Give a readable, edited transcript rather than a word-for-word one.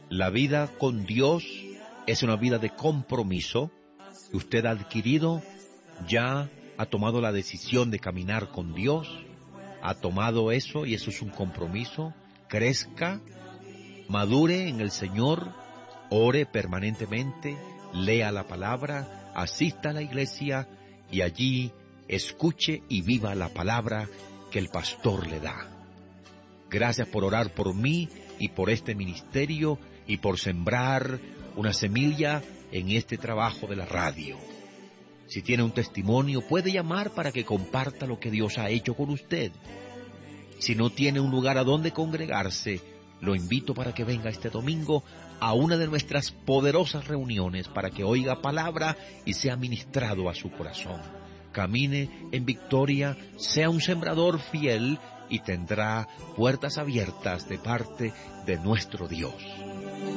La vida con Dios es una vida de compromiso que usted ha adquirido, ya ha tomado la decisión de caminar con Dios, ha tomado eso y eso es un compromiso. Crezca, madure en el Señor, ore permanentemente, lea la palabra, asista a la iglesia y allí escuche y viva la palabra que el pastor le da. Gracias por orar por mí y por este ministerio y por sembrar una semilla en este trabajo de la radio. Si tiene un testimonio, puede llamar para que comparta lo que Dios ha hecho con usted. Si no tiene un lugar a donde congregarse, lo invito para que venga este domingo a una de nuestras poderosas reuniones para que oiga palabra y sea ministrado a su corazón. Camine en victoria, sea un sembrador fiel y tendrá puertas abiertas de parte de nuestro Dios.